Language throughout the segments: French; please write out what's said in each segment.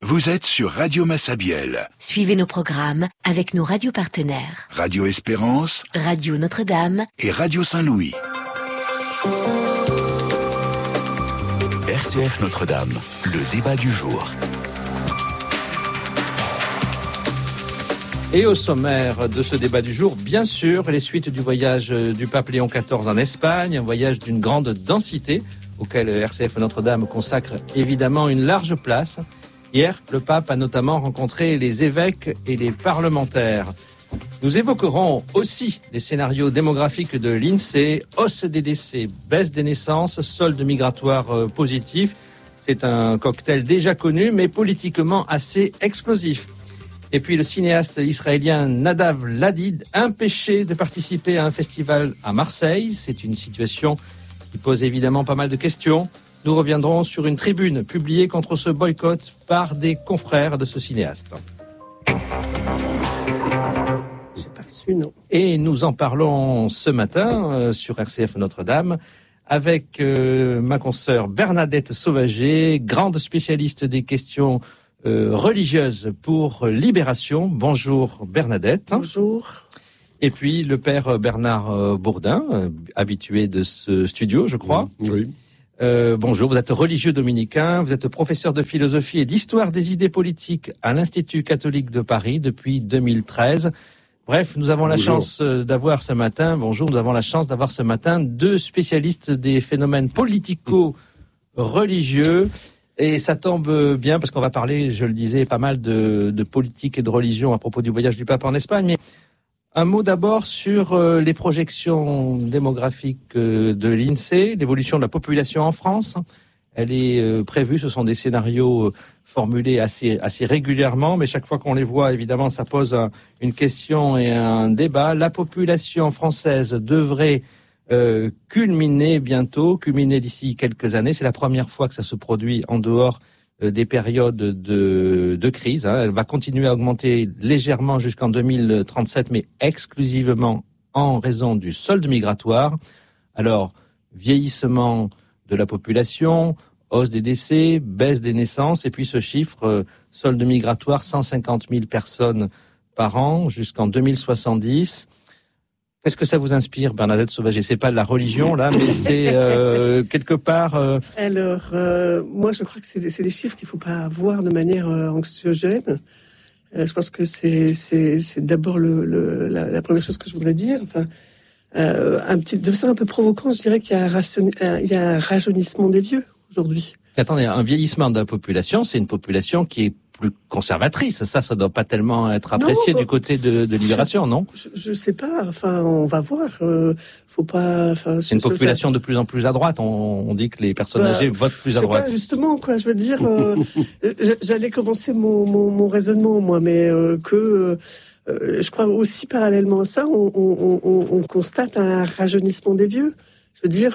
Vous êtes sur Radio Massabielle. Suivez nos programmes avec nos radios partenaires. Radio Espérance, Radio Notre-Dame et Radio Saint-Louis. RCF Notre-Dame, le débat du jour. Et au sommaire de ce débat du jour, bien sûr, les suites du voyage du pape Léon XIV en Espagne, un voyage d'une grande densité, auquel RCF Notre-Dame consacre évidemment une large place. Hier, le pape a notamment rencontré les évêques et les parlementaires. Nous évoquerons aussi les scénarios démographiques de l'INSEE, hausse des décès, baisse des naissances, solde migratoire positif. C'est un cocktail déjà connu, mais politiquement assez explosif. Et puis le cinéaste israélien Nadav Ladid, empêché de participer à un festival à Marseille. C'est une situation qui pose évidemment pas mal de questions. Nous reviendrons sur une tribune publiée contre ce boycott par des confrères de ce cinéaste. Non. Et nous en parlons ce matin sur RCF Notre-Dame avec ma consoeur Bernadette Sauvager, grande spécialiste des questions religieuses pour Libération. Bonjour Bernadette. Bonjour. Et puis le père Bernard Bourdin, habitué de ce studio, je crois. Oui. Bonjour, vous êtes religieux dominicain, vous êtes professeur de philosophie et d'histoire des idées politiques à l'Institut catholique de Paris depuis 2013. Bref, nous avons la chance d'avoir ce matin, deux spécialistes des phénomènes politico-religieux. Et ça tombe bien parce qu'on va parler, je le disais, pas mal de politique et de religion à propos du voyage du pape en Espagne. Mais un mot d'abord sur les projections démographiques de l'INSEE, l'évolution de la population en France. Elle est prévue, ce sont des scénarios formulés assez régulièrement, mais chaque fois qu'on les voit, évidemment, ça pose une question et un débat. La population française devrait culminer d'ici quelques années. C'est la première fois que ça se produit en dehors des périodes de crise. Elle va continuer à augmenter légèrement jusqu'en 2037, mais exclusivement en raison du solde migratoire. Alors, vieillissement de la population, hausse des décès, baisse des naissances, et puis ce chiffre, solde migratoire, 150 000 personnes par an jusqu'en 2070. Qu'est-ce que ça vous inspire, Bernadette Sauvager? C'est pas de la religion, là, mais c'est quelque part... Alors, moi, je crois que c'est des chiffres qu'il faut pas voir de manière anxiogène. Je pense que c'est d'abord la première chose que je voudrais dire. Enfin, de façon un peu provocante, je dirais qu'il y a un rajeunissement des vieux aujourd'hui. Attendez, un vieillissement de la population, c'est une population qui est plus conservatrice. Ça doit pas tellement être apprécié du côté de Libération, non? Je sais pas. Enfin, on va voir. Faut pas. Enfin, c'est une population de plus en plus à droite. On dit que les personnes âgées votent plus à droite. Pas, justement, quoi. Je veux dire, j'allais commencer mon raisonnement, moi, mais je crois aussi parallèlement à ça, on constate un rajeunissement des vieux. Je veux dire.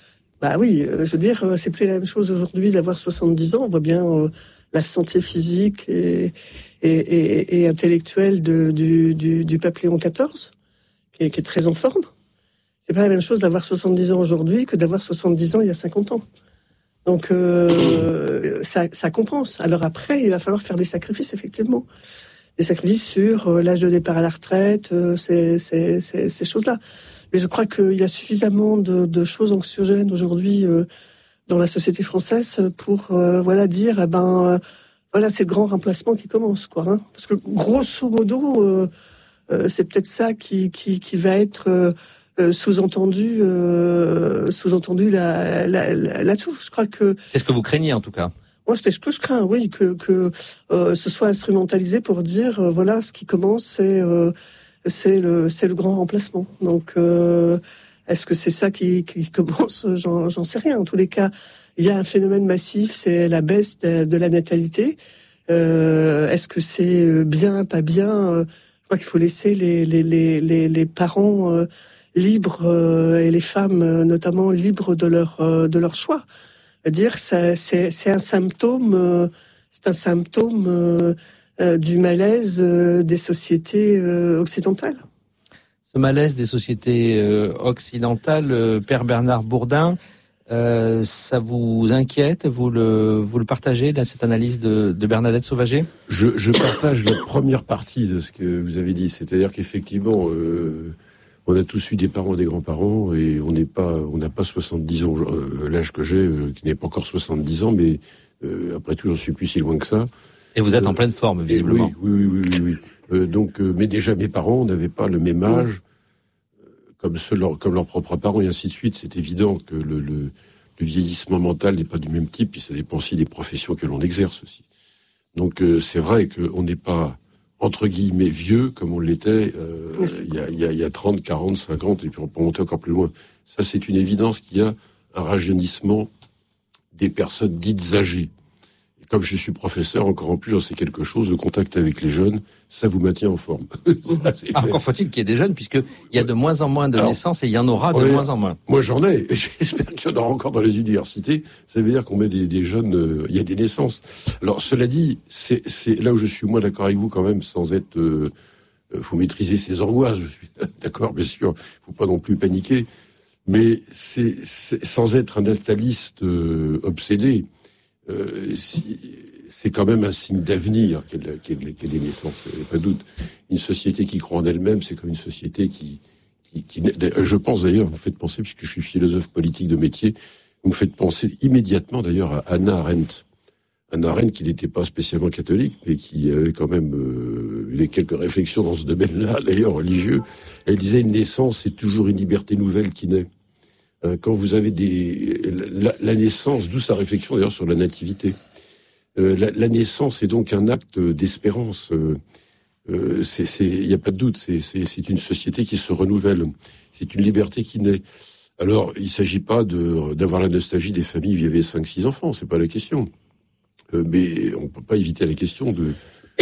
C'est plus la même chose aujourd'hui d'avoir 70 ans. On voit bien la santé physique et intellectuelle du pape Léon XIV, qui est très en forme. C'est pas la même chose d'avoir 70 ans aujourd'hui que d'avoir 70 ans il y a 50 ans. Donc ça compense. Alors après, il va falloir faire des sacrifices, effectivement. Des sacrifices sur l'âge de départ à la retraite, ces choses-là. Mais je crois qu'il y a suffisamment de choses anxiogènes aujourd'hui dans la société française pour dire c'est le grand remplacement qui commence, quoi. Hein. Parce que grosso modo, c'est peut-être ça qui va être sous-entendu là-dessous. Je crois que c'est ce que vous craignez en tout cas. Moi, c'est ce que je crains, oui, que ce soit instrumentalisé pour dire ce qui commence, c'est le grand remplacement. Donc, est-ce que c'est ça qui commence? J'en sais rien. En tous les cas, il y a un phénomène massif, c'est la baisse de la natalité. Est-ce que c'est bien, pas bien? Je crois qu'il faut laisser les parents libres et les femmes notamment libres de leur choix. Dire c'est un symptôme, du malaise des sociétés occidentales. Ce malaise des sociétés occidentales, Père Bernard Bourdin, Ça vous inquiète? Vous le partagez, là, cette analyse de Bernadette Sauvager? Je partage la première partie de ce que vous avez dit. C'est-à-dire qu'effectivement, on a tous eu des parents et des grands-parents et on n'a pas 70 ans, l'âge que j'ai, qui n'est pas encore 70 ans, mais après tout, j'en suis plus si loin que ça. Et vous êtes en pleine forme, visiblement. Oui. Mais déjà, mes parents n'avaient pas le même âge comme leurs propres parents, et ainsi de suite. C'est évident que le vieillissement mental n'est pas du même type, et ça dépend aussi des professions que l'on exerce aussi. Donc, c'est vrai qu'on n'est pas, entre guillemets, vieux, comme on l'était il y a 30, 40, 50, et puis on peut monter encore plus loin. Ça, c'est une évidence qu'il y a un rajeunissement des personnes dites âgées. Comme je suis professeur, encore en plus, j'en sais quelque chose, le contact avec les jeunes, ça vous maintient en forme. Ça, encore faut-il qu'il y ait des jeunes, puisqu'il y a de moins en moins de naissances et il y en aura de moins en moins. Moi, j'en ai, et j'espère qu'il y en aura encore dans les universités. Ça veut dire qu'on met des jeunes, il y a des naissances. Alors, cela dit, c'est là où je suis moins d'accord avec vous quand même, sans être... faut maîtriser ses angoisses, je suis d'accord, bien sûr, faut pas non plus paniquer. Mais c'est sans être un nataliste obsédé, c'est quand même un signe d'avenir qu'elle ait des naissances, il n'y a pas de doute. Une société qui croit en elle-même, c'est comme une société qui je pense d'ailleurs, vous me faites penser, puisque je suis philosophe politique de métier, vous me faites penser immédiatement d'ailleurs à Hannah Arendt. Hannah Arendt qui n'était pas spécialement catholique, mais qui avait quand même quelques réflexions dans ce domaine-là, d'ailleurs religieux. Elle disait, une naissance, c'est toujours une liberté nouvelle qui naît. Quand vous avez la naissance, d'où sa réflexion d'ailleurs sur la nativité. La naissance est donc un acte d'espérance. Il n'y a pas de doute, c'est une société qui se renouvelle. C'est une liberté qui naît. Alors, il ne s'agit pas d'avoir la nostalgie des familles où il y avait 5-6 enfants, c'est pas la question. Mais on ne peut pas éviter la question de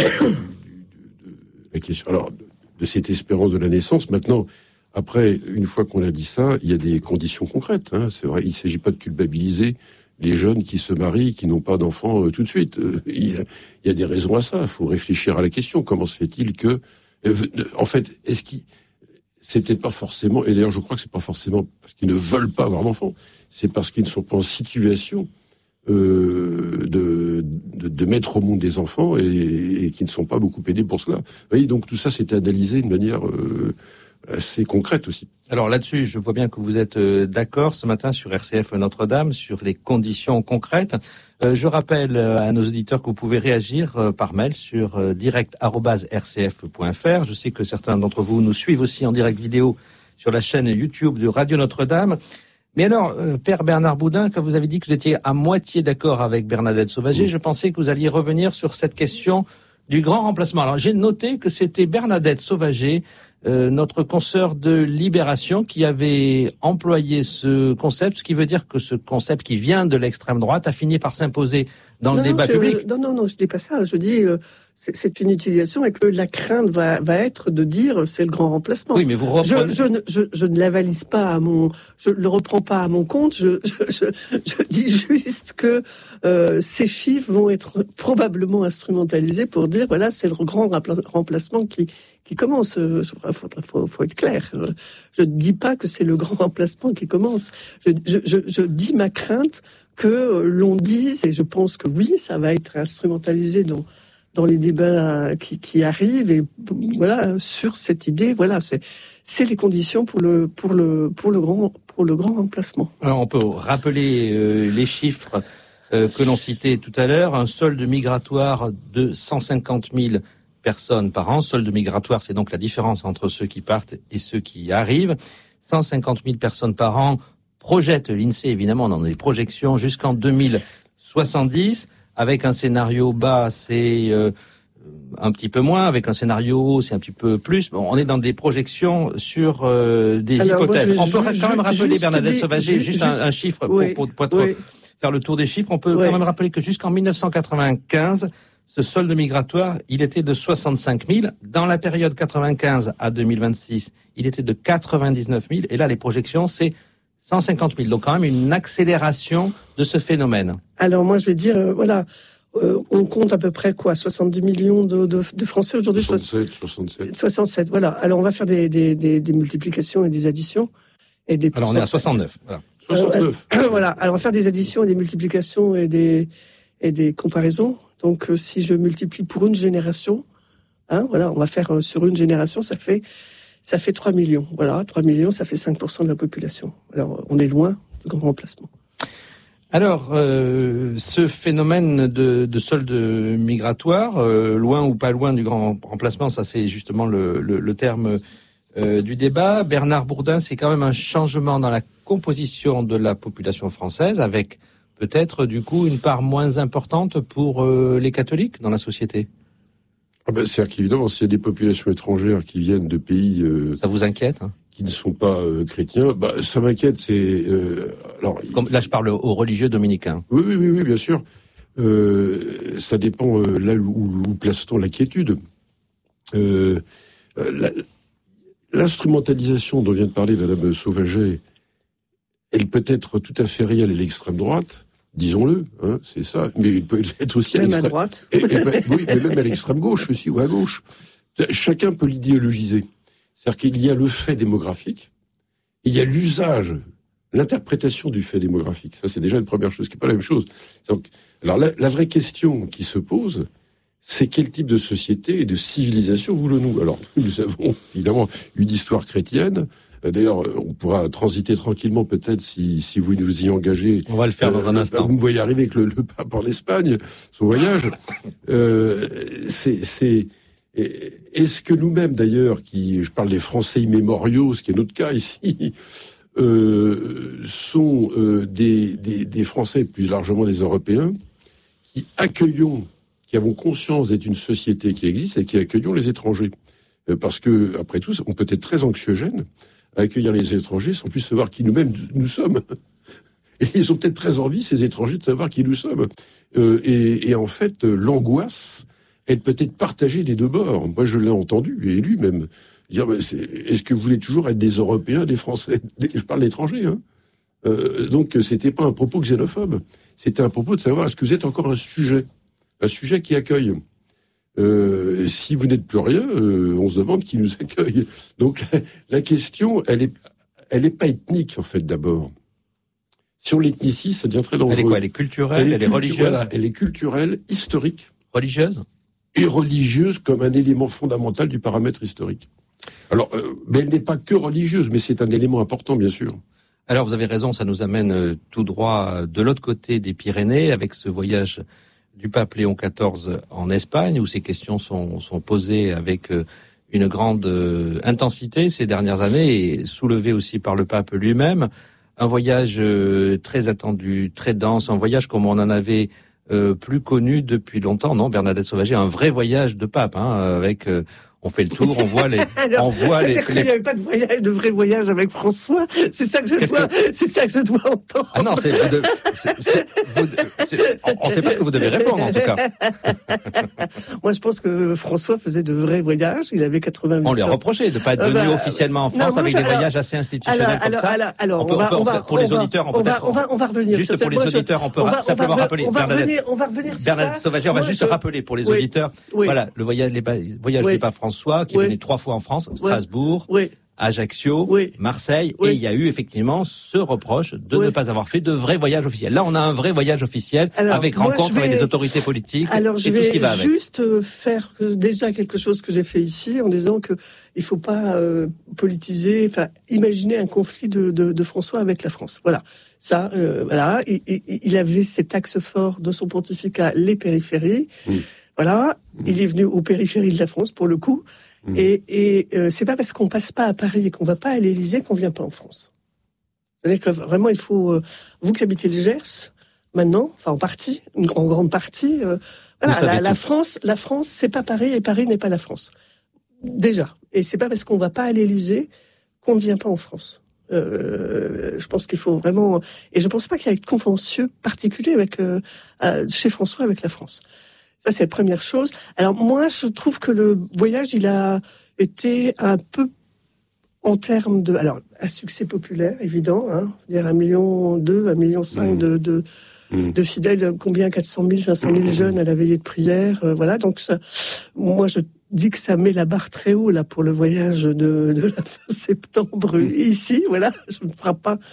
cette espérance de la naissance. Maintenant, après, une fois qu'on a dit ça, il y a des conditions concrètes. C'est vrai, il ne s'agit pas de culpabiliser les jeunes qui se marient, qui n'ont pas d'enfants tout de suite. Il y a des raisons à ça. Il faut réfléchir à la question. Comment se fait-il que... en fait, c'est peut-être pas forcément... Et d'ailleurs, je crois que c'est pas forcément parce qu'ils ne veulent pas avoir d'enfants. C'est parce qu'ils ne sont pas en situation de mettre au monde des enfants et qui ne sont pas beaucoup aidés pour cela. Vous voyez, donc tout ça, c'est analysé de manière... assez concrète aussi. Alors là-dessus, je vois bien que vous êtes d'accord ce matin sur RCF Notre-Dame, sur les conditions concrètes. Je rappelle à nos auditeurs que vous pouvez réagir par mail sur direct@rcf.fr. Je sais que certains d'entre vous nous suivent aussi en direct vidéo sur la chaîne YouTube de Radio Notre-Dame. Mais alors, Père Bernard Boudin, quand vous avez dit que vous étiez à moitié d'accord avec Bernadette Sauvager, je pensais que vous alliez revenir sur cette question du grand remplacement. Alors j'ai noté que c'était Bernadette Sauvager, notre consoeur de Libération, qui avait employé ce concept, ce qui veut dire que ce concept qui vient de l'extrême droite a fini par s'imposer dans le débat public. Non, je dis pas ça. Je dis c'est une utilisation et que la crainte va être de dire c'est le grand remplacement. Oui, mais vous reprenez... je ne l'avalise pas je le reprends pas à mon compte. Je dis juste que ces chiffres vont être probablement instrumentalisés pour dire voilà c'est le grand remplacement qui commence. Faut être clair. Je ne dis pas que c'est le grand remplacement qui commence. Je dis ma crainte que l'on dise, et je pense que oui, ça va être instrumentalisé dans les débats qui arrivent, et voilà, sur cette idée, voilà, c'est les conditions pour le grand remplacement. Alors on peut rappeler les chiffres que l'on citait tout à l'heure, un solde migratoire de 150 000 personnes par an. Solde migratoire, c'est donc la différence entre ceux qui partent et ceux qui arrivent. 150 000 personnes par an projette l'INSEE, évidemment, dans des projections jusqu'en 2070. Avec un scénario bas, c'est un petit peu moins. Avec un scénario haut, c'est un petit peu plus. Bon, on est dans des projections sur des hypothèses. On peut quand même rappeler, Bernadette Sauvager, juste un chiffre pour faire le tour des chiffres. On peut quand même rappeler que jusqu'en 1995, ce solde migratoire, il était de 65 000. Dans la période 95 à 2026, il était de 99 000. Et là, les projections, c'est 150 000. Donc quand même une accélération de ce phénomène. Alors moi, je vais dire, on compte à peu près 70 millions de Français aujourd'hui. 67, voilà. Alors on va faire des multiplications et des additions. Alors on est à 69. Voilà. 69. Voilà. Alors, on va faire des additions et des multiplications et des comparaisons. Donc, si je multiplie pour une génération, voilà, on va faire sur une génération, ça fait 3 millions. Voilà, 3 millions, ça fait 5% de la population. Alors, on est loin du grand remplacement. Alors, ce phénomène de solde migratoire, loin ou pas loin du grand remplacement, ça c'est justement le terme du débat. Bernard Bourdin, c'est quand même un changement dans la composition de la population française, avec peut-être du coup une part moins importante pour les catholiques dans la société. C'est-à-dire qu'évidemment, s'il y a des populations étrangères qui viennent de pays... ça vous inquiète, hein, qui ne sont pas chrétiens, ça m'inquiète. Comme là, je parle aux religieux dominicains. Oui, bien sûr. Ça dépend là où place-t-on l'inquiétude. L'instrumentalisation dont vient de parler Madame Sauvaget, elle peut être tout à fait réelle à l'extrême droite, disons-le, c'est ça, mais il peut être aussi même à droite. Oui, mais même à l'extrême gauche aussi, ou à gauche. Chacun peut l'idéologiser. C'est-à-dire qu'il y a le fait démographique, et il y a l'usage, l'interprétation du fait démographique. Ça, c'est déjà une première chose, qui n'est pas la même chose. Donc, alors, la vraie question qui se pose, c'est quel type de société et de civilisation voulons-nous ? Alors, nous avons évidemment une histoire chrétienne. D'ailleurs, on pourra transiter tranquillement peut-être si vous nous y engagez. On va le faire dans un instant. Vous me voyez arriver avec le pape en Espagne, son voyage. Est-ce que nous-mêmes, d'ailleurs, je parle des Français immémoriaux, ce qui est notre cas ici, sont des Français, plus largement des Européens, qui avons conscience d'être une société qui existe et qui accueillons les étrangers. Parce que, après tout, on peut être très anxiogène à accueillir les étrangers sans plus savoir qui nous-mêmes nous sommes. Et ils ont peut-être très envie, ces étrangers, de savoir qui nous sommes. Et en fait, l'angoisse, elle peut être partagée des deux bords. Moi, je l'ai entendu, et lu même, dire, est-ce que vous voulez toujours être des Européens, des Français ? Je parle d'étrangers, donc, c'était pas un propos xénophobe. C'était un propos de savoir, est-ce que vous êtes encore un sujet qui accueille ? Si vous n'êtes plus rien, on se demande qui nous accueille. Donc, la question, elle est pas ethnique, en fait, d'abord. Sur l'ethnicisme, ça devient très dangereux. Elle est quoi ? Elle est culturelle, elle est religieuse. Voilà, elle est culturelle, historique. Religieuse ? Et religieuse comme un élément fondamental du paramètre historique. Alors, mais elle n'est pas que religieuse, mais c'est un élément important, bien sûr. Alors, vous avez raison, ça nous amène tout droit de l'autre côté des Pyrénées, avec ce voyage du pape Léon XIV en Espagne, où ces questions sont posées avec une grande intensité ces dernières années, et soulevées aussi par le pape lui-même. Un voyage très attendu, très dense, un voyage comme on en avait plus connu depuis longtemps, non, Bernadette Sauvaget, un vrai voyage de pape, avec on fait le tour, on voit les. Il n'y avait pas de vrai voyage avec François. C'est ça que je dois entendre. Ah non, on ne sait pas ce que vous devez répondre en tout cas. Moi, je pense que François faisait de vrais voyages. Il avait 88 ans. On lui a reproché de ne pas être venu officiellement en France avec des voyages assez institutionnels comme ça. Alors, pour les auditeurs, on va revenir. Juste pour les auditeurs, on peut simplement rappeler. On va revenir sur ça. Bernadette Sauvaget, on va juste rappeler pour les auditeurs. Voilà, le voyage du pape François, qui est venu 3 fois en France, Strasbourg, Ajaccio, Marseille, et il y a eu effectivement ce reproche de ne pas avoir fait de vrai voyage officiel. Là, on a un vrai voyage officiel avec rencontre avec les autorités politiques et tout ce qui va avec. Je vais juste faire déjà quelque chose que j'ai fait ici en disant que il faut pas politiser, imaginer un conflit de François avec la France. Voilà. Ça, voilà. Il avait cet axe fort de son pontificat, les périphéries. Voilà, il est venu aux périphéries de la France pour le coup, et c'est pas parce qu'on passe pas à Paris et qu'on va pas à l'Élysée qu'on vient pas en France. C'est-à-dire que vraiment il faut, vous qui habitez le Gers, maintenant, en partie, en grande partie, voilà, la France, c'est pas Paris et Paris n'est pas la France. Déjà, et c'est pas parce qu'on va pas à l'Élysée qu'on ne vient pas en France. Je pense qu'il faut vraiment, et je pense pas qu'il y ait de contentieux particulier avec chez François avec la France. Ça, c'est la première chose. Alors, moi, je trouve que le voyage, il a été un peu en termes de... Alors, un succès populaire, évident, dire 1,2 million, 1,5 million de fidèles, combien 400 000, 500 000 jeunes à la veillée de prière, voilà. Donc, ça, moi, je dis que ça met la barre très haut, là, pour le voyage de la fin septembre, ici, voilà. Je ne frappe pas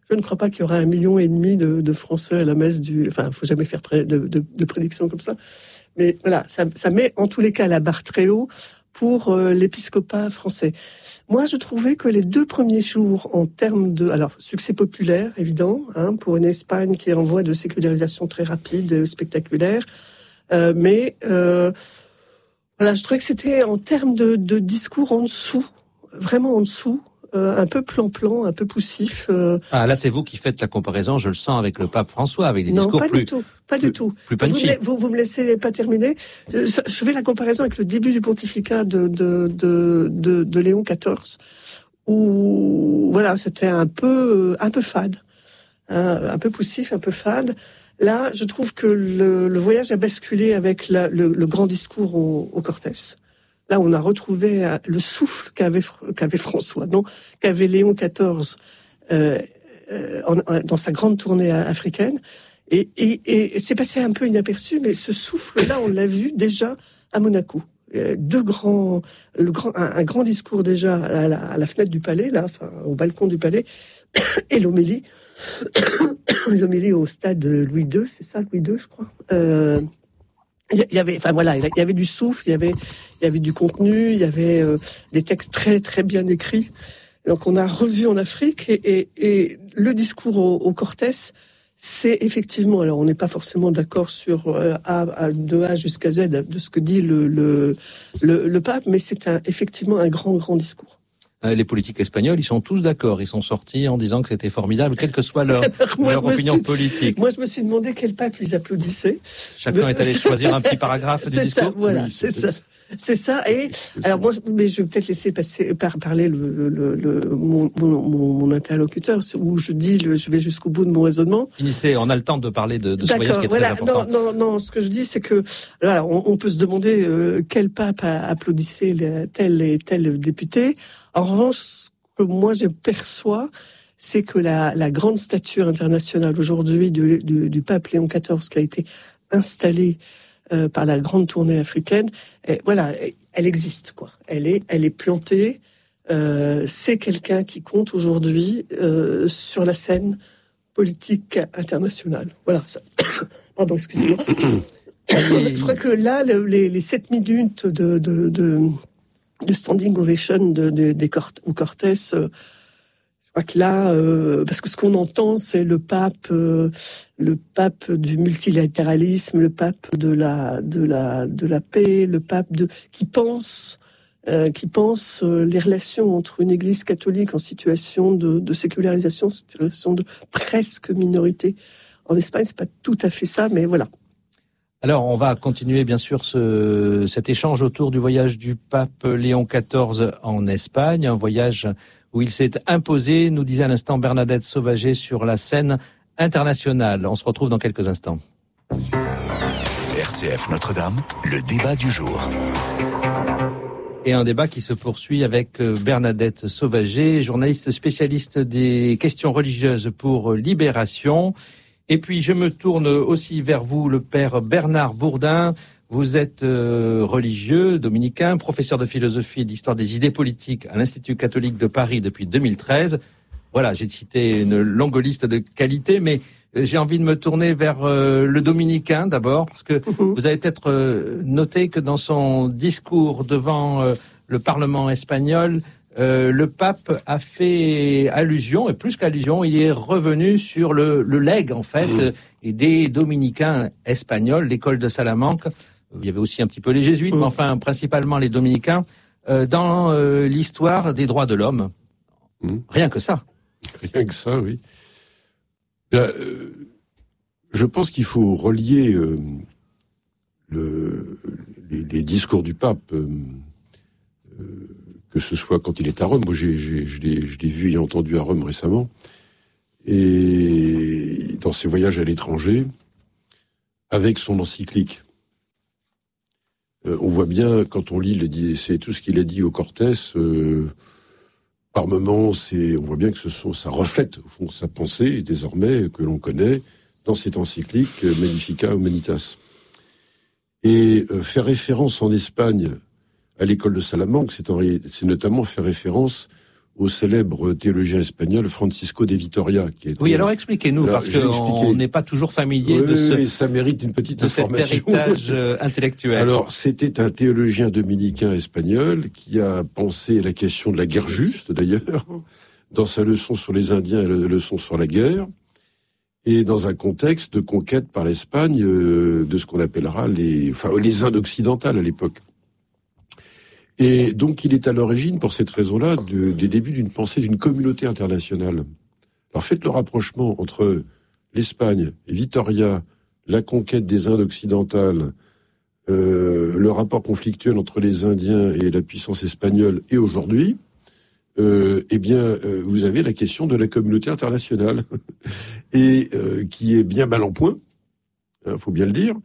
Je ne crois pas qu'il y aura 1,5 million de Français à la messe enfin, faut jamais faire de prédictions comme ça. Mais voilà, ça met en tous les cas la barre très haut pour l'épiscopat français. Moi, je trouvais que les 2 premiers jours, en termes succès populaire, évident, pour une Espagne qui est en voie de sécularisation très rapide, spectaculaire, mais je trouvais que c'était en termes de discours en dessous, vraiment en dessous, un peu plan-plan, un peu poussif. Là, c'est vous qui faites la comparaison, je le sens, avec le pape François, avec des discours pas du tout. Plus punchy. Vous me laissez pas terminer. Je fais la comparaison avec le début du pontificat de Léon XIV, où voilà, c'était un peu fade, un peu poussif, un peu fade. Là, je trouve que le voyage a basculé avec le grand discours au Cortés. Là, on a retrouvé le souffle qu'avait François, qu'avait Léon XIV dans sa grande tournée africaine. Et c'est passé un peu inaperçu, mais ce souffle-là, on l'a vu déjà à Monaco. Un grand discours déjà à la fenêtre du palais, au balcon du palais, et l'homélie au stade Louis II, c'est ça, Louis II, je crois. Il y avait du souffle, il y avait du contenu, il y avait des textes très très bien écrits. Donc on a revu en Afrique et le discours au Cortés, c'est effectivement, alors on n'est pas forcément d'accord sur de A jusqu'à Z de ce que dit le pape, mais c'est effectivement un grand discours. Les politiques espagnols, ils sont tous d'accord. Ils sont sortis en disant que c'était formidable, quelle que soit leur opinion politique. Moi, je me suis demandé quel pape ils applaudisser. Chacun est allé choisir un petit paragraphe du discours. Ça, voilà, oui, c'est ça. C'est ça. Et alors moi, mais je vais peut-être laisser parler mon interlocuteur, où je vais jusqu'au bout de mon raisonnement. Finissez. On a le temps de parler de ce voyage qui est très important. Non. Ce que je dis, c'est que voilà, on peut se demander quel pape applaudissait tel et tel député. En revanche, ce que moi je perçois, c'est que la grande stature internationale aujourd'hui du pape Léon XIV, qui a été installée par la grande tournée africaine, elle existe, quoi. Elle est plantée. C'est quelqu'un qui compte aujourd'hui sur la scène politique internationale. Voilà. Ça. Pardon, excusez-moi. Je crois que là, les 7 minutes de standing ovation au Cortés, je crois que là, parce que ce qu'on entend, c'est le pape du multilatéralisme, le pape de la paix, le pape qui pense les relations entre une Église catholique en situation de sécularisation, situation de presque minorité. En Espagne, c'est pas tout à fait ça, mais voilà. Alors, on va continuer, bien sûr, cet échange autour du voyage du pape Léon XIV en Espagne, un voyage où il s'est imposé, nous disait à l'instant Bernadette Sauvager, sur la scène internationale. On se retrouve dans quelques instants. RCF Notre-Dame, le débat du jour. Et un débat qui se poursuit avec Bernadette Sauvager, journaliste spécialiste des questions religieuses pour Libération. Et puis je me tourne aussi vers vous, le père Bernard Bourdin. Vous êtes religieux, dominicain, professeur de philosophie et d'histoire des idées politiques à l'Institut catholique de Paris depuis 2013. Voilà, j'ai cité une longue liste de qualités, mais j'ai envie de me tourner vers le dominicain d'abord, parce que vous avez peut-être noté que dans son discours devant le Parlement espagnol, le pape a fait allusion, et plus qu'allusion, il est revenu sur le legs, en fait, des dominicains espagnols, l'école de Salamanque. Il y avait aussi un petit peu les jésuites, mais enfin, principalement les dominicains, dans l'histoire des droits de l'homme. Rien que ça. Rien que ça, oui. Je pense qu'il faut relier les discours du pape, que ce soit quand il est à Rome. Moi, je l'ai vu et entendu à Rome récemment, et dans ses voyages à l'étranger, avec son encyclique. On voit bien, quand on lit, c'est tout ce qu'il a dit au Cortés, par moments, on voit bien que ça reflète, au fond, sa pensée, désormais, que l'on connaît, dans cette encyclique Magnificat Humanitas. Et faire référence en Espagne à l'école de Salamanque, c'est notamment faire référence au célèbre théologien espagnol Francisco de Vitoria. Qui était, oui, alors expliquez-nous, parce qu'on n'est pas toujours familier ça mérite une petite cet information. héritage intellectuel. Alors, c'était un théologien dominicain espagnol qui a pensé la question de la guerre juste, d'ailleurs, dans sa leçon sur les Indiens et la leçon sur la guerre, et dans un contexte de conquête par l'Espagne de ce qu'on appellera les Indes occidentales à l'époque. Et donc, il est à l'origine, pour cette raison-là, des débuts d'une pensée d'une communauté internationale. Alors, faites le rapprochement entre l'Espagne, Vitoria, la conquête des Indes occidentales, le rapport conflictuel entre les Indiens et la puissance espagnole, et aujourd'hui, vous avez la question de la communauté internationale, et qui est bien mal en point, faut bien le dire,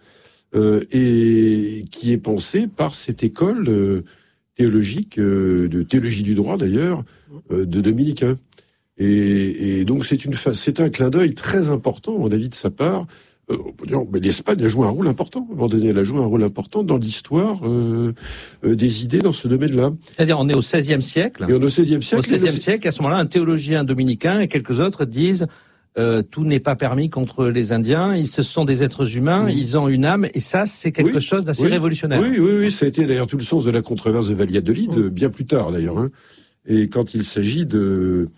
et qui est pensée par cette école théologique, de théologie du droit d'ailleurs, de dominicains. Et donc c'est un clin d'œil très important, à mon avis, de sa part. On peut dire, mais l'Espagne a joué un rôle important. À un moment donné, elle a joué un rôle important dans l'histoire des idées dans ce domaine-là. C'est-à-dire, on est au XVIe siècle. Et on est au XVIe siècle. Au XVIe siècle, à ce moment-là, un théologien dominicain et quelques autres disent tout n'est pas permis contre les Indiens. Ce sont des êtres humains, ils ont une âme, et ça, c'est quelque chose d'assez révolutionnaire. Oui, ça a été d'ailleurs tout le sens de la controverse de Valladolid, bien plus tard d'ailleurs. Hein. Et quand il s'agit de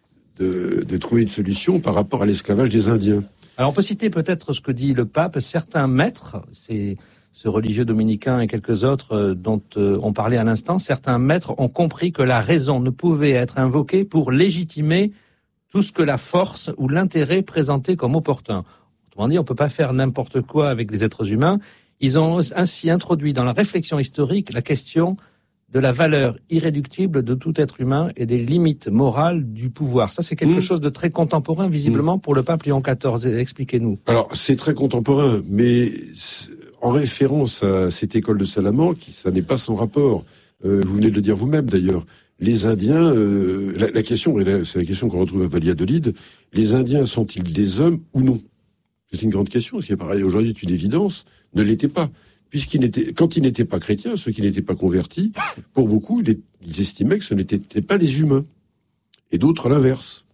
trouver une solution par rapport à l'esclavage des Indiens. Alors on peut citer peut-être ce que dit le pape. Certains maîtres, c'est ce religieux dominicain et quelques autres dont on parlait à l'instant, certains maîtres ont compris que la raison ne pouvait être invoquée pour légitimer tout ce que la force ou l'intérêt présentait comme opportun. Autrement dit, on ne peut pas faire n'importe quoi avec les êtres humains. Ils ont ainsi introduit dans la réflexion historique la question de la valeur irréductible de tout être humain et des limites morales du pouvoir. Ça, c'est quelque chose de très contemporain, visiblement, pour le pape Léon XIV. Expliquez-nous. Alors, c'est très contemporain, mais en référence à cette école de Salamanque, ça n'est pas sans rapport. Vous venez de le dire vous-même, d'ailleurs. Les Indiens, la question, c'est la question qu'on retrouve à Valladolid, les Indiens sont-ils des hommes ou non? C'est une grande question, ce qui est aujourd'hui une évidence, ne l'était pas. Quand ils n'étaient pas chrétiens, ceux qui n'étaient pas convertis, pour beaucoup, ils estimaient que ce n'étaient pas des humains. Et d'autres l'inverse.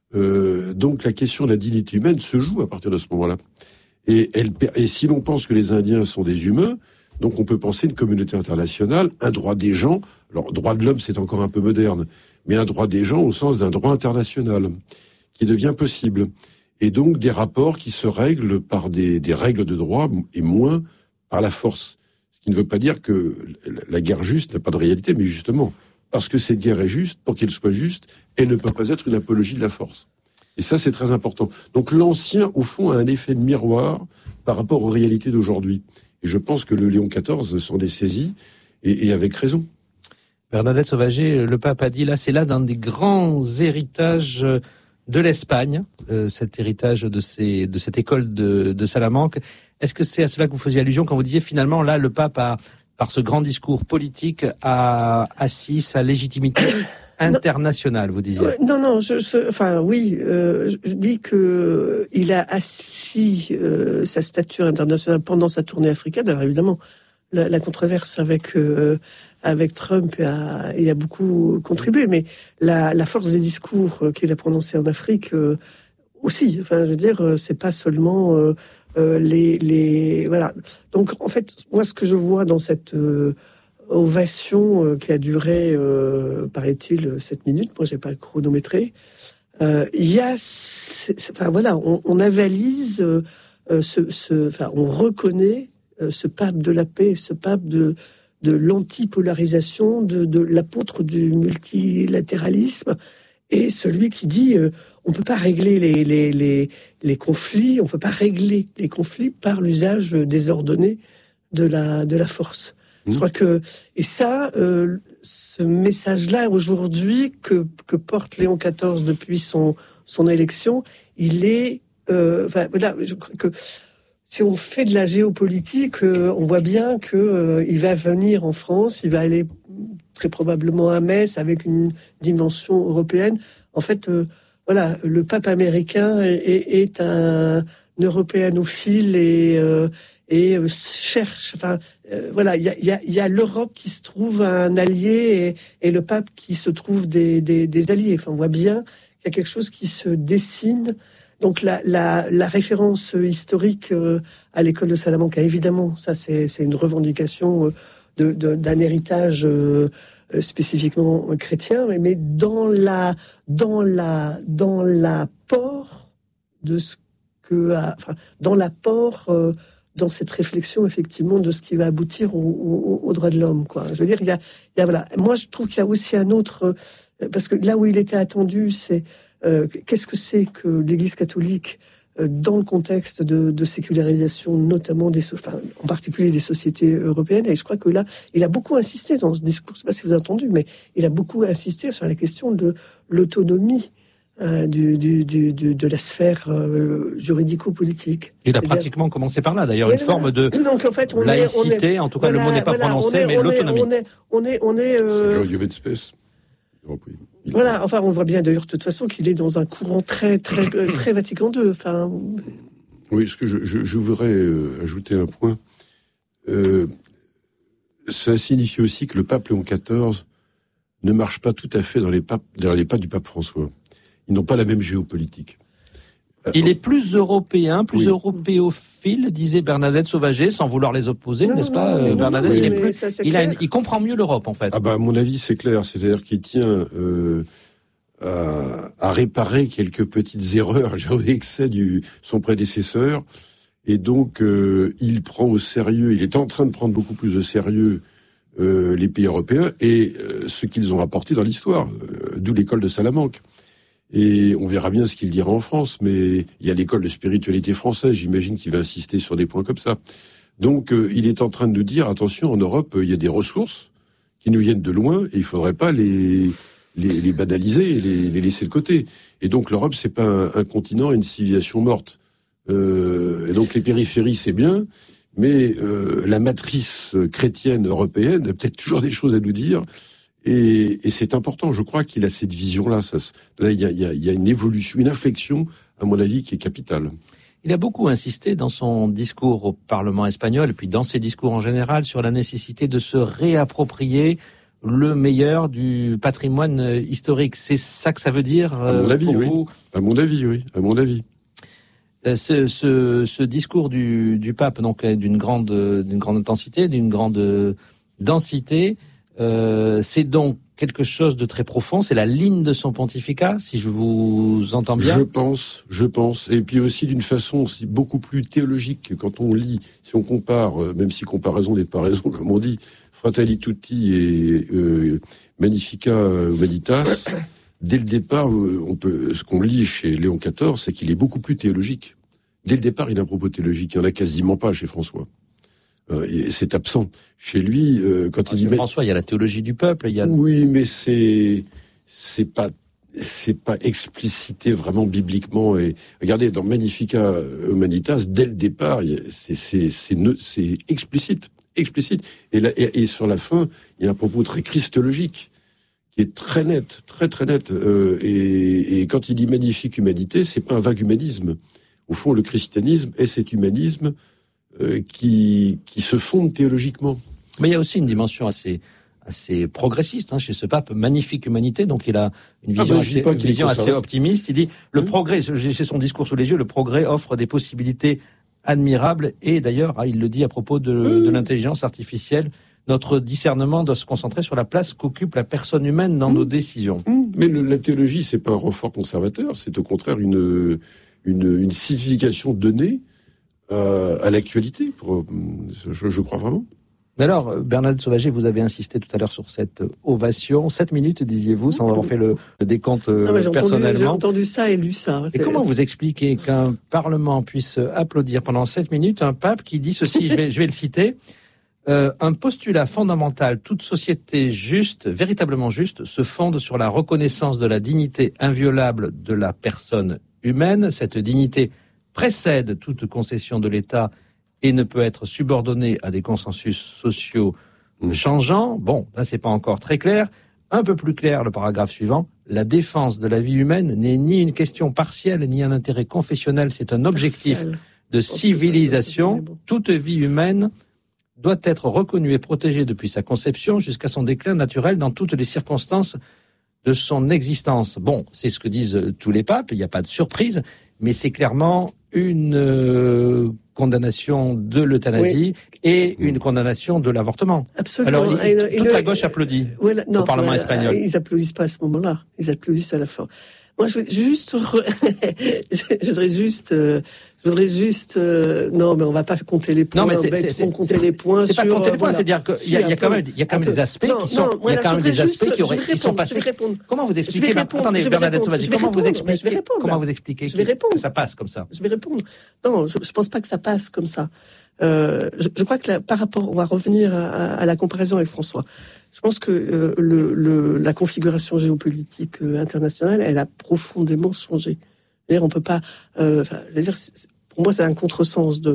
Donc la question de la dignité humaine se joue à partir de ce moment-là. Et si l'on pense que les Indiens sont des humains, donc on peut penser une communauté internationale, un droit des gens. Alors, droit de l'homme, c'est encore un peu moderne, mais un droit des gens au sens d'un droit international qui devient possible. Et donc des rapports qui se règlent par des règles de droit et moins par la force. Ce qui ne veut pas dire que la guerre juste n'a pas de réalité, mais justement, parce que cette guerre est juste, pour qu'elle soit juste, elle ne peut pas être une apologie de la force. Et ça, c'est très important. Donc l'ancien, au fond, a un effet de miroir par rapport aux réalités d'aujourd'hui. Et je pense que le Léon XIV s'en est saisi, et avec raison. Bernadette Sauvager, le pape a dit, là, c'est là d'un des grands héritages de l'Espagne, cet héritage de cette école de Salamanque. Est-ce que c'est à cela que vous faisiez allusion quand vous disiez, finalement, là, le pape a, par ce grand discours politique, a assis sa légitimité internationale, vous disiez? Non, je dis que il a assis sa stature internationale pendant sa tournée africaine. Alors évidemment, la controverse avec Trump y a beaucoup contribué, mais la force des discours qu'il a prononcés en Afrique aussi. Enfin, je veux dire, c'est pas seulement voilà. Donc en fait, moi, ce que je vois dans cette ovation qui a duré, paraît-il, 7 minutes. Moi, j'ai pas le chronométré. Il y a, voilà, on avalise on reconnaît ce pape de la paix, ce pape de l'antipolarisation, de l'apôtre du multilatéralisme, et celui qui dit on peut pas régler les conflits, on peut pas régler les conflits par l'usage désordonné de la force. Je crois que, et ça, ce message-là aujourd'hui que porte Léon XIV depuis son élection, il est, voilà, je crois que si on fait de la géopolitique, on voit bien que il va venir en France, il va aller très probablement à Metz avec une dimension européenne. En fait, voilà, le pape américain est un européanophile et et cherche. Enfin, voilà, il y a l'Europe qui se trouve un allié et le pape qui se trouve des alliés. Enfin, on voit bien qu'il y a quelque chose qui se dessine. Donc la référence historique à l'école de Salamanque, évidemment, ça c'est une revendication d'un héritage spécifiquement chrétien, mais dans l'apport de ce que, dans l'apport dans cette réflexion effectivement de ce qui va aboutir aux droits de l'homme, quoi. Je veux dire, il y a voilà. Moi, je trouve qu'il y a aussi un autre, parce que là où il était attendu, c'est qu'est-ce que c'est que l'Église catholique dans le contexte de sécularisation, notamment en particulier des sociétés européennes. Et je crois que là, il a beaucoup insisté dans ce discours, je ne sais pas si vous avez entendu, mais il a beaucoup insisté sur la question de l'autonomie de la sphère juridico-politique. Il a pratiquement commencé par là, d'ailleurs, une forme de donc, en fait, laïcité, en tout cas, le mot n'est pas prononcé, mais l'autonomie. Voilà, enfin, on voit bien d'ailleurs de toute façon qu'il est dans un courant très Vatican II. Enfin, oui, ce que je voudrais ajouter un point. Ça signifie aussi que le pape Léon XIV ne marche pas tout à fait dans les pas du pape François. Ils n'ont pas la même géopolitique. Il est plus européen, plus européophile, disait Bernadette Sauvager, sans vouloir les opposer, n'est-ce pas, Bernadette? Il comprend mieux l'Europe, en fait. Ah bah, à mon avis, c'est clair. C'est-à-dire qu'il tient à réparer quelques petites erreurs, excès son prédécesseur. Et donc, il prend au sérieux, il est en train de prendre beaucoup plus au sérieux les pays européens et ce qu'ils ont apporté dans l'histoire, d'où l'école de Salamanque. Et on verra bien ce qu'il dira en France, mais il y a l'école de spiritualité française, j'imagine qu'il va insister sur des points comme ça. Donc, il est en train de nous dire, attention, en Europe, il y a des ressources qui nous viennent de loin, et il faudrait pas les banaliser et les laisser de côté. Et donc, l'Europe, c'est pas un continent, une civilisation morte. Et donc, les périphéries, c'est bien, mais la matrice chrétienne européenne a peut-être toujours des choses à nous dire. Et c'est important, je crois qu'il a cette vision-là. Là, il y a une évolution, une inflexion, à mon avis, qui est capitale. Il a beaucoup insisté dans son discours au Parlement espagnol, et puis dans ses discours en général, sur la nécessité de se réapproprier le meilleur du patrimoine historique. C'est ça que ça veut dire à mon avis, oui. Vous ? À mon avis, oui. À mon avis. Ce discours du pape, donc d'une grande intensité, d'une grande densité, c'est donc quelque chose de très profond, c'est la ligne de son pontificat, si je vous entends bien. Je pense, et puis aussi d'une façon beaucoup plus théologique, quand on lit, si on compare, même si comparaison n'est pas raison, comme on dit, Fratelli Tutti et Magnificat Humanitas, dès le départ, ce qu'on lit chez Léon XIV, c'est qu'il est beaucoup plus théologique. Dès le départ, il a un propos théologique, il n'y en a quasiment pas chez François. C'est absent. Chez lui, quand il dit... François, il y a la théologie du peuple, il y a... Oui, mais c'est pas explicité vraiment bibliquement. Et regardez, dans Magnificat Humanitas, dès le départ, c'est explicite. Et sur la fin, il y a un propos très christologique qui est très net, très net. Et quand il dit magnifique humanité, c'est pas un vague humanisme. Au fond, le christianisme est cet humanisme qui se fonde théologiquement. Mais il y a aussi une dimension assez progressiste chez ce pape, magnifique humanité, donc il a une vision assez optimiste. Il dit, le progrès, j'ai son discours sous les yeux, le progrès offre des possibilités admirables, et d'ailleurs, il le dit à propos de l'intelligence artificielle, notre discernement doit se concentrer sur la place qu'occupe la personne humaine dans nos décisions. Mais la théologie, c'est pas un renfort conservateur, c'est au contraire une signification donnée à l'actualité, je crois vraiment. Mais alors, Bernadette Sauvager, vous avez insisté tout à l'heure sur cette ovation. 7 minutes, disiez-vous, sans avoir fait le décompte personnellement. J'ai entendu ça et lu ça. Et comment vous expliquez qu'un Parlement puisse applaudir pendant 7 minutes un pape qui dit ceci, je vais le citer, un postulat fondamental, toute société juste, véritablement juste, se fonde sur la reconnaissance de la dignité inviolable de la personne humaine. Cette dignité précède toute concession de l'État et ne peut être subordonnée à des consensus sociaux changeants. Bon, là, c'est pas encore très clair. Un peu plus clair, le paragraphe suivant. La défense de la vie humaine n'est ni une question partielle, ni un intérêt confessionnel. C'est un objectif de civilisation. Toute vie humaine doit être reconnue et protégée depuis sa conception jusqu'à son déclin naturel dans toutes les circonstances de son existence. Bon, c'est ce que disent tous les papes, il n'y a pas de surprise, mais c'est clairement une condamnation de l'euthanasie et une condamnation de l'avortement. Absolument. Alors, toute la gauche applaudit au Parlement espagnol. Ils applaudissent pas à ce moment-là, ils applaudissent à la fin. Moi, je voudrais juste, non, mais on va pas compter les points. Non, mais c'est les points. C'est pas compter les points, c'est-à-dire qu'il y a quand même des aspects qui sont, il y a quand même des aspects qui sont passés. Comment vous expliquez, attendez, Bernadette Sauvager, comment vous expliquez que ça passe comme ça? Je vais répondre. Non, je pense pas que ça passe comme ça. Je crois que par rapport, on va revenir à la comparaison avec François. Je pense que la configuration géopolitique internationale, elle a profondément changé. On peut pas. Pour moi, c'est un contresens de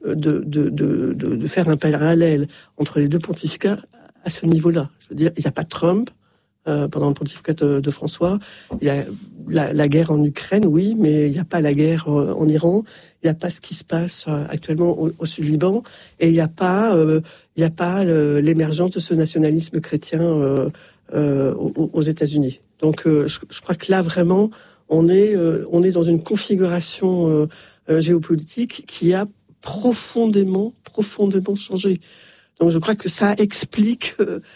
faire un parallèle entre les deux pontificats à ce niveau-là. Je veux dire, il n'y a pas Trump pendant le pontificat de François. Il y a la guerre en Ukraine, oui, mais il n'y a pas la guerre en Iran. Il n'y a pas ce qui se passe actuellement au Sud-Liban, et il n'y a pas l'émergence de ce nationalisme chrétien aux États-Unis. Donc, je crois que là vraiment, on est dans une configuration géopolitique qui a profondément changé. Donc, je crois que ça explique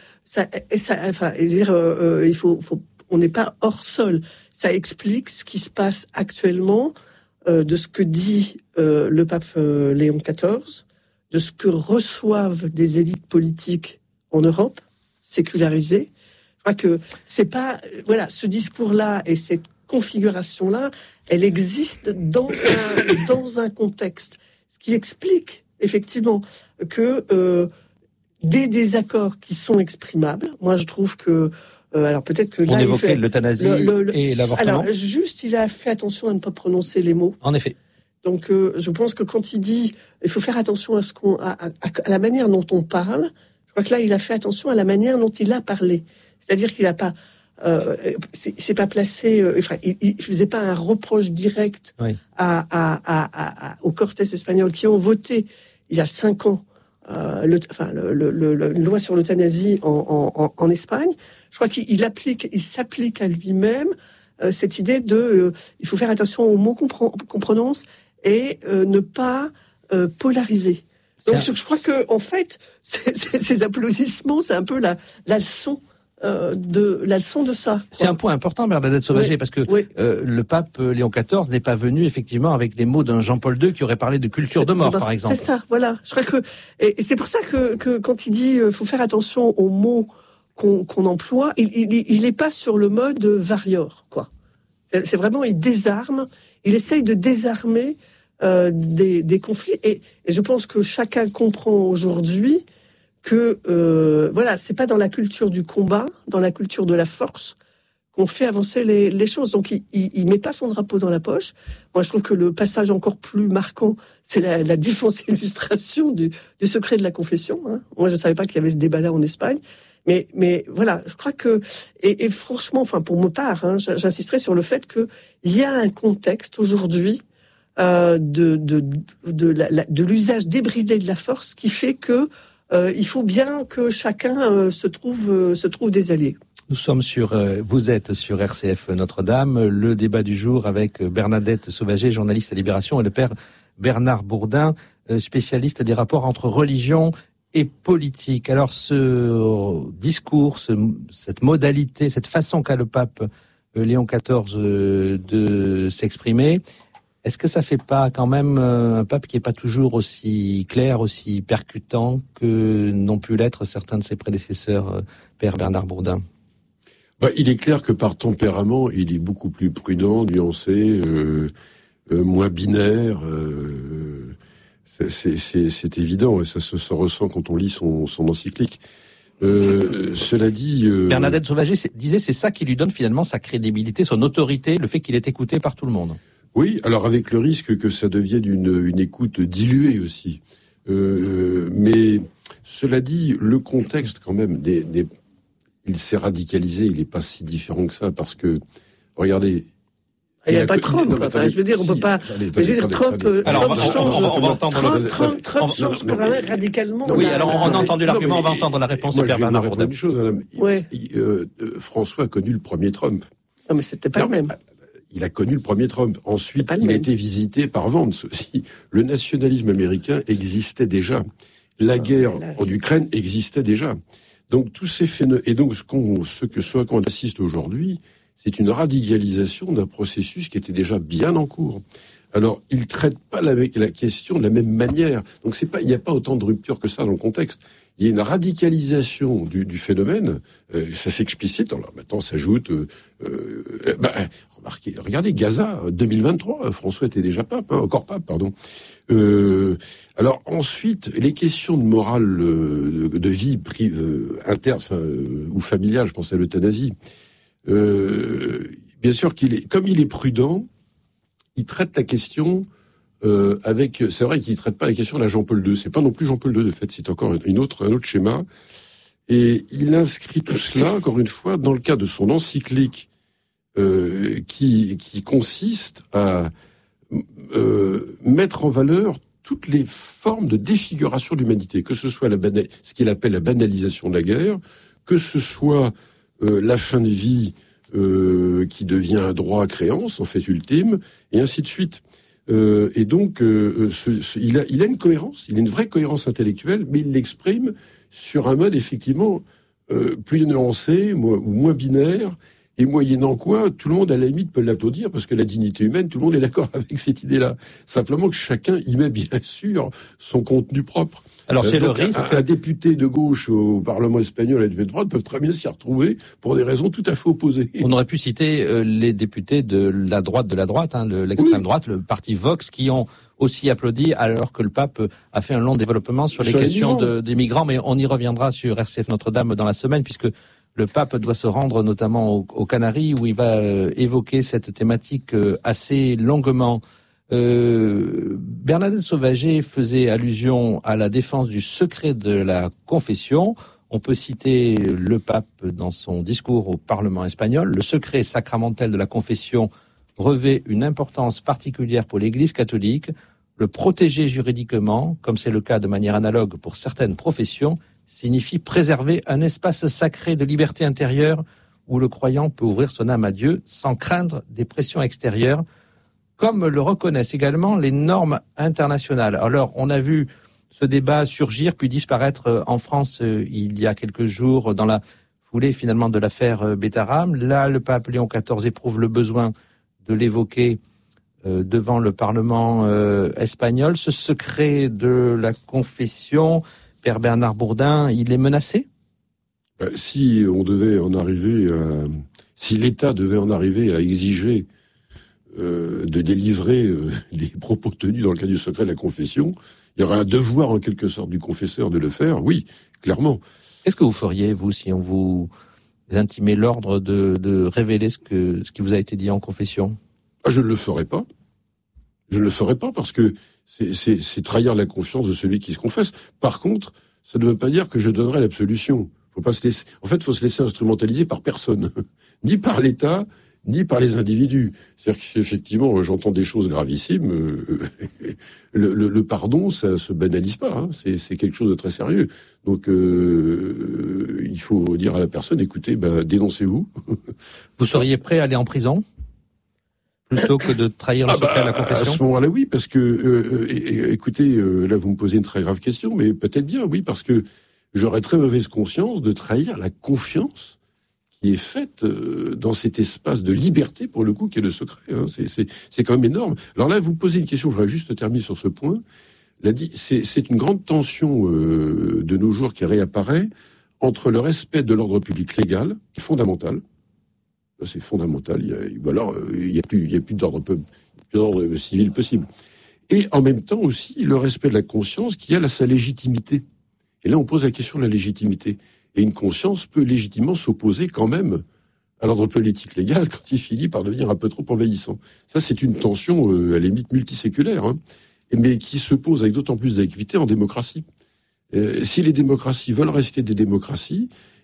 on n'est pas hors sol. Ça explique ce qui se passe actuellement, de ce que dit le pape Léon XIV, de ce que reçoivent des élites politiques en Europe, sécularisées. Je crois que c'est pas, ce discours-là et cette configuration-là, elle existe dans un contexte. Ce qui explique, effectivement, que des désaccords qui sont exprimables. Moi, je trouve que alors peut-être que là, on évoquait l'euthanasie et l'avortement. Alors juste, il a fait attention à ne pas prononcer les mots. En effet. Donc, je pense que quand il dit, il faut faire attention à la manière dont on parle. Je crois que là, il a fait attention à la manière dont il a parlé. C'est-à-dire qu'il n'a pas, c'est pas placé. Il faisait pas un reproche direct aux Cortes espagnols qui ont voté il y a 5 ans une loi sur l'euthanasie en Espagne. Je crois qu'il s'applique à lui-même cette idée de il faut faire attention aux mots qu'on prononce et ne pas polariser. Donc je crois que en fait ces applaudissements, c'est un peu la leçon de ça. C'est un point important, Bernadette Sauvager, parce que le pape Léon XIV n'est pas venu effectivement avec les mots d'un Jean-Paul II qui aurait parlé de culture de mort, par exemple. C'est ça, voilà. Je crois que et c'est pour ça que quand il dit faut faire attention aux mots qu'on emploie, il est pas sur le mode varior, quoi. C'est vraiment, il désarme, il essaye de désarmer des conflits, et je pense que chacun comprend aujourd'hui que c'est pas dans la culture du combat, dans la culture de la force qu'on fait avancer les choses. Donc il met pas son drapeau dans la poche. Moi je trouve que le passage encore plus marquant, c'est la défense et illustration du secret de la confession. Hein. Moi je ne savais pas qu'il y avait ce débat-là en Espagne. Mais voilà, je crois que et franchement, pour ma part, j'insisterai sur le fait que il y a un contexte aujourd'hui de l'usage débridé de la force qui fait que il faut bien que chacun se trouve des alliés. Vous êtes sur RCF Notre-Dame, le débat du jour avec Bernadette Sauvager, journaliste à Libération, et le père Bernard Bourdin, spécialiste des rapports entre religion et politique. Alors ce discours, cette modalité, cette façon qu'a le pape Léon XIV de s'exprimer, est-ce que ça fait pas quand même un pape qui est pas toujours aussi clair, aussi percutant que n'ont pu l'être certains de ses prédécesseurs, père Bernard Bourdin? Il est clair que par tempérament, il est beaucoup plus prudent, nuancé, moins binaire. C'est évident, et ça se ressent quand on lit son encyclique. Cela dit... Bernadette Sauvager disait c'est ça qui lui donne finalement sa crédibilité, son autorité, le fait qu'il est écouté par tout le monde. Oui, alors avec le risque que ça devienne une écoute diluée aussi. Mais cela dit, le contexte quand même, il s'est radicalisé, il n'est pas si différent que ça, parce que, regardez, Il n'y a pas Trump. Je veux dire, on peut pas. Je veux dire, Trump. Alors, Trump on va entendre. Trump change quand même radicalement. Oui, alors on a entendu l'argument, on va entendre la réponse de Pierre Bernard Bourdin. Une chose, madame. François a connu le premier Trump. Non, mais c'était pas le même. Il a connu le premier Trump. Ensuite, il a été visité par Vance aussi. Le nationalisme américain existait déjà. La guerre en Ukraine existait déjà. Donc tous ces phénomènes, et donc ce à quoi on assiste aujourd'hui, c'est une radicalisation d'un processus qui était déjà bien en cours. Alors, il traite pas la question de la même manière. Donc il n'y a pas autant de rupture que ça dans le contexte. Il y a une radicalisation du phénomène, ça s'explicite. Alors maintenant s'ajoute, regardez Gaza 2023. François était déjà pape, encore pape, pardon. Alors ensuite, les questions de morale, de vie interne ou familiale, je pense à l'euthanasie. Bien sûr comme il est prudent, il traite la question c'est vrai qu'il traite pas la question de la Jean-Paul II. C'est pas non plus Jean-Paul II de fait, c'est encore un autre schéma. Et il inscrit tout cela, encore une fois, dans le cadre de son encyclique qui consiste à mettre en valeur toutes les formes de défiguration de l'humanité, que ce soit ce qu'il appelle la banalisation de la guerre, que ce soit la fin de vie qui devient un droit à créance, en fait ultime, et ainsi de suite. Et donc, il a une cohérence, il a une vraie cohérence intellectuelle, mais il l'exprime sur un mode effectivement plus nuancé, moins binaire, et moyennant quoi, tout le monde à la limite peut l'applaudir, parce que la dignité humaine, tout le monde est d'accord avec cette idée-là. Simplement que chacun y met bien sûr son contenu propre. Alors c'est le risque. Un député de gauche au Parlement espagnol et un député de droite peuvent très bien s'y retrouver pour des raisons tout à fait opposées. On aurait pu citer les députés de la droite, l'extrême droite, le parti Vox, qui ont aussi applaudi alors que le pape a fait un long développement sur les questions des migrants. Mais on y reviendra sur RCF Notre-Dame dans la semaine, puisque le pape doit se rendre notamment aux Canaries, où il va évoquer cette thématique assez longuement. Bernadette Sauvager faisait allusion à la défense du secret de la confession. On peut citer le pape dans son discours au Parlement espagnol. Le secret sacramentel de la confession revêt une importance particulière pour l'Église catholique. Le protéger juridiquement, comme c'est le cas de manière analogue pour certaines professions, signifie préserver un espace sacré de liberté intérieure où le croyant peut ouvrir son âme à Dieu sans craindre des pressions extérieures, comme le reconnaissent également les normes internationales. Alors, on a vu ce débat surgir puis disparaître en France il y a quelques jours dans la foulée finalement de l'affaire Betaram. Là, le pape Léon XIV éprouve le besoin de l'évoquer devant le Parlement espagnol. Ce secret de la confession, Père Bernard Bourdin, il est menacé ? Si l'État devait en arriver à exiger de délivrer des propos tenus dans le cadre du secret de la confession, il y aurait un devoir en quelque sorte du confesseur de le faire, oui, clairement. Qu'est-ce que vous feriez, vous, si on vous intimait l'ordre de révéler ce qui vous a été dit en confession ? Je ne le ferai pas. Je ne le ferai pas parce que c'est trahir la confiance de celui qui se confesse. Par contre, ça ne veut pas dire que je donnerai l'absolution. Faut pas se laisser. En fait, il faut se laisser instrumentaliser par personne, ni par l'État, ni par les individus. C'est-à-dire qu'effectivement, j'entends des choses gravissimes. Le pardon, ça se banalise pas. Hein. C'est quelque chose de très sérieux. Donc, il faut dire à la personne, écoutez, dénoncez-vous. Vous seriez prêt à aller en prison plutôt que de trahir le secret de la confession ? À ce moment-là, oui, parce que, écoutez, là, vous me posez une très grave question, mais peut-être bien, oui, parce que j'aurais très mauvaise conscience de trahir la confiance qui est faite dans cet espace de liberté, pour le coup, qui est le secret. Hein. C'est quand même énorme. Alors là, vous me posez une question, je voudrais juste terminer sur ce point. C'est une grande tension de nos jours qui réapparaît entre le respect de l'ordre public légal, qui est fondamental. C'est fondamental. Il y a plus d'ordre civil possible. Et en même temps aussi, le respect de la conscience qui a sa légitimité. Et là, on pose la question de la légitimité. Et une conscience peut légitimement s'opposer quand même à l'ordre politique légal quand il finit par devenir un peu trop envahissant. Ça, c'est une tension à la limite multiséculaire, hein, mais qui se pose avec d'autant plus d'acuité en démocratie. Si les démocraties veulent rester des démocraties,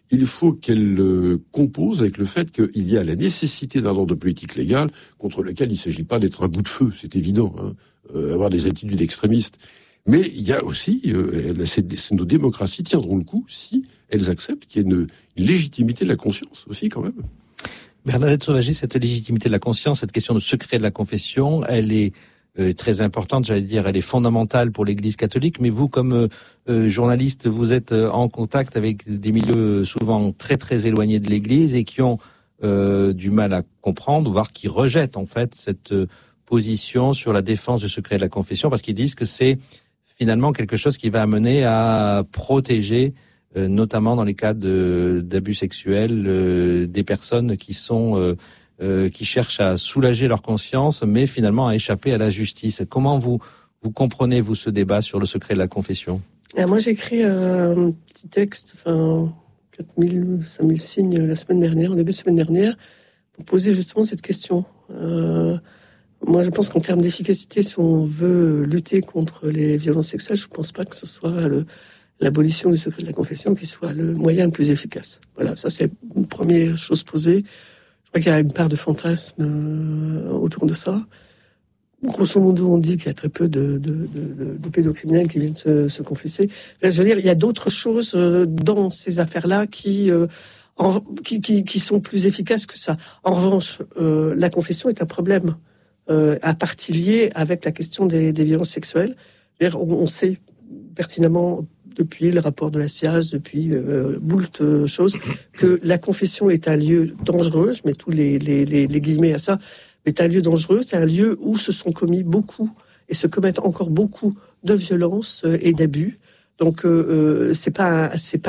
il faut qu'elle compose avec le fait qu'il y a la nécessité d'un ordre politique légal contre lequel il ne s'agit pas d'être un bout de feu, c'est évident, avoir des attitudes extrémistes. Mais il y a aussi, nos démocraties tiendront le coup si elles acceptent qu'il y ait une légitimité de la conscience aussi quand même. Bernadette Sauvager, cette légitimité de la conscience, cette question de secret de la confession, elle est très importante, j'allais dire, elle est fondamentale pour l'Église catholique, mais vous, comme journaliste, vous êtes en contact avec des milieux souvent très très éloignés de l'Église et qui ont du mal à comprendre, voire qui rejettent en fait cette position sur la défense du secret de la confession, parce qu'ils disent que c'est finalement quelque chose qui va amener à protéger, notamment dans les cas d'abus sexuels, des personnes qui cherchent à soulager leur conscience, mais finalement à échapper à la justice. Comment vous comprenez, vous, ce débat sur le secret de la confession ? Moi, j'ai écrit un petit texte, 4000, 5000 signes la semaine dernière, en début de semaine dernière, pour poser justement cette question. Moi, je pense qu'en termes d'efficacité, si on veut lutter contre les violences sexuelles, je ne pense pas que ce soit l'abolition du secret de la confession qui soit le moyen le plus efficace. Voilà, ça c'est une première chose posée. Je crois qu'il y a une part de fantasme autour de ça. Grosso modo, on dit qu'il y a très peu de pédocriminels qui viennent se confesser. Je veux dire, il y a d'autres choses dans ces affaires-là qui sont plus efficaces que ça. En revanche, la confession est un problème à partie liée avec la question des violences sexuelles. On sait pertinemment depuis le rapport de la SIAZ, depuis moult choses, que la confession est un lieu dangereux, je mets tous les guillemets à ça, est un lieu dangereux, c'est un lieu où se sont commis beaucoup et se commettent encore beaucoup de violences et d'abus. Donc c'est pas